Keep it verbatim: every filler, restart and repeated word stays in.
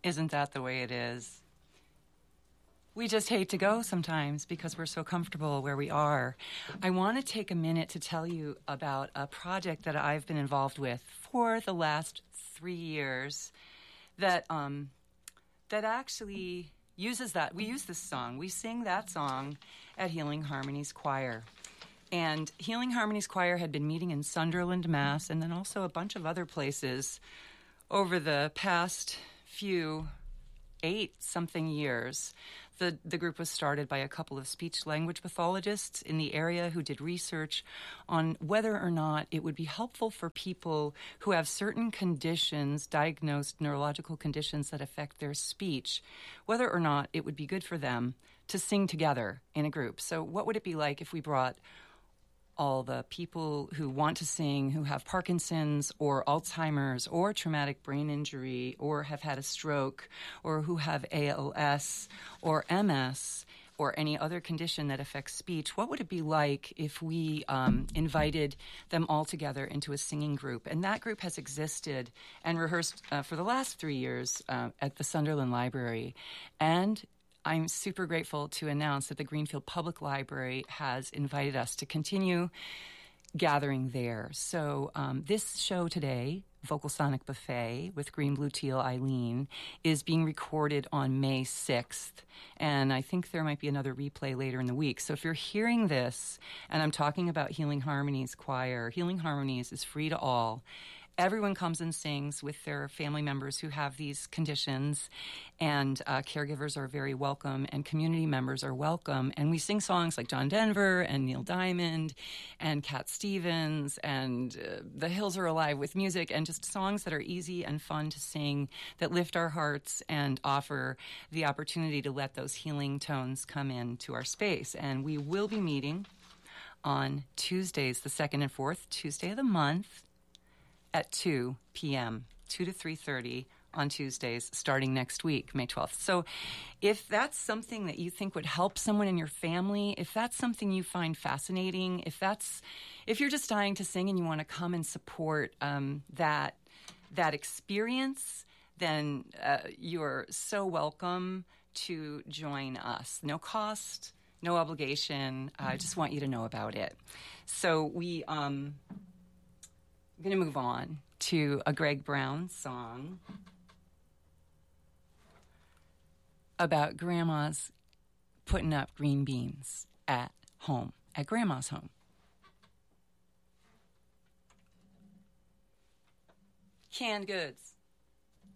Isn't that the way it is? We just hate to go sometimes because we're so comfortable where we are. I want to take a minute to tell you about a project that I've been involved with for the last three years that um, that actually uses that. We use this song. We sing that song at Healing Harmonies Choir. And Healing Harmonies Choir had been meeting in Sunderland, Mass, and then also a bunch of other places over the past few eight-something years. The, the group was started by a couple of speech-language pathologists in the area who did research on whether or not it would be helpful for people who have certain conditions, diagnosed neurological conditions that affect their speech, whether or not it would be good for them to sing together in a group. So what would it be like if we brought all the people who want to sing, who have Parkinson's or Alzheimer's or traumatic brain injury or have had a stroke or who have A L S or M S or any other condition that affects speech? What would it be like if we um, invited them all together into a singing group? And that group has existed and rehearsed uh, for the last three years uh, at the Sunderland Library. And I'm super grateful to announce that the Greenfield Public Library has invited us to continue gathering there. So um, this show today, Vocal Sonic Buffet with Green Blue Teal Eileen, is being recorded on May sixth. And I think there might be another replay later in the week. So if you're hearing this, and I'm talking about Healing Harmonies Choir, Healing Harmonies is free to all. Everyone comes and sings with their family members who have these conditions, and uh, caregivers are very welcome, and community members are welcome. And we sing songs like John Denver and Neil Diamond and Cat Stevens and uh, The Hills Are Alive with music, and just songs that are easy and fun to sing that lift our hearts and offer the opportunity to let those healing tones come into our space. And we will be meeting on Tuesdays, the second and fourth Tuesday of the month, at two p.m., two to three thirty on Tuesdays, starting next week, May twelfth. So if that's something that you think would help someone in your family, if that's something you find fascinating, if that's, if you're just dying to sing and you want to come and support um, that, that experience, then uh, you're so welcome to join us. No cost, no obligation. I just want you to know about it. So we... Um, I'm going to move on to a Greg Brown song about grandmas putting up green beans at home, at grandma's home. Canned goods.